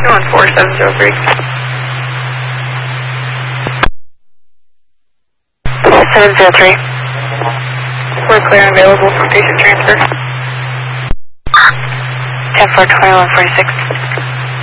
214-703. 703. We're clear and available for patient transfer. 10-4-21-46.